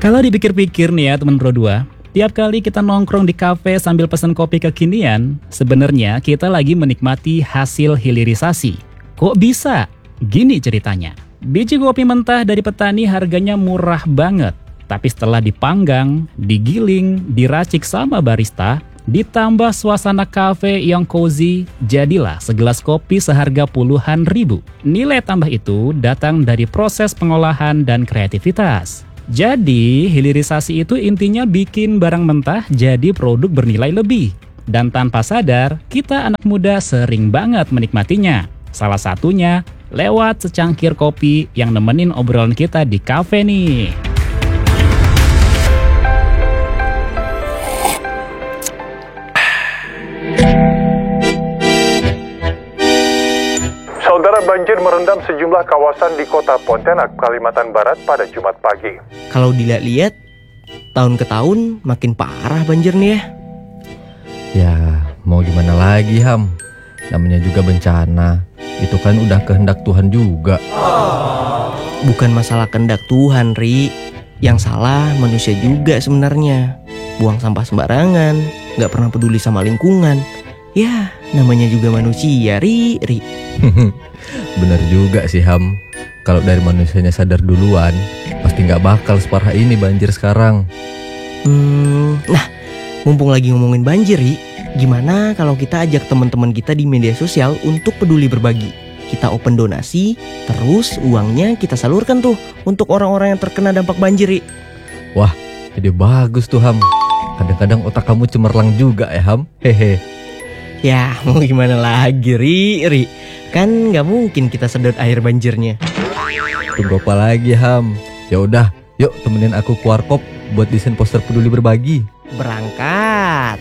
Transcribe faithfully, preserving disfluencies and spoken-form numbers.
Kalau dipikir-pikir nih ya teman Bro dua, tiap kali kita nongkrong di kafe sambil pesan kopi kekinian, sebenarnya kita lagi menikmati hasil hilirisasi. Kok bisa? Gini ceritanya. Biji kopi mentah dari petani harganya murah banget. Tapi setelah dipanggang, digiling, diracik sama barista, ditambah suasana kafe yang cozy, jadilah segelas kopi seharga puluhan ribu. Nilai tambah itu datang dari proses pengolahan dan kreativitas. Jadi, hilirisasi itu intinya bikin barang mentah jadi produk bernilai lebih. Dan tanpa sadar, kita anak muda sering banget menikmatinya. Salah satunya lewat secangkir kopi yang nemenin obrolan kita di kafe nih. Saudara, banjir merendam sejumlah kawasan di kota Pontianak, Kalimantan Barat pada Jumat pagi. Kalau dilihat-lihat, tahun ke tahun makin parah banjir nih ya. Ya, mau gimana lagi Ham? Namanya juga bencana. Itu kan udah kehendak Tuhan juga. Bukan masalah kehendak Tuhan, Ri. Yang salah manusia juga sebenarnya. Buang sampah sembarangan, gak pernah peduli sama lingkungan. Ya, namanya juga manusia, Ri, Ri. Bener juga sih Ham. Kalau dari manusianya sadar duluan, pasti gak bakal separah ini banjir sekarang. Hmm, nah, mumpung lagi ngomongin banjir, Ri, gimana kalau kita ajak teman-teman kita di media sosial untuk peduli berbagi? Kita open donasi, terus uangnya kita salurkan tuh untuk orang-orang yang terkena dampak banjir, Ri. Wah, ide bagus tuh Ham. Kadang-kadang otak kamu cemerlang juga ya Ham. Hehe. Ya, mau gimana lagi, Ri, Ri. Kan gak mungkin kita sedot air banjirnya. Tunggu apa lagi Ham? Ya udah, yuk temenin aku ke warkop buat desain poster peduli berbagi. Berangkat.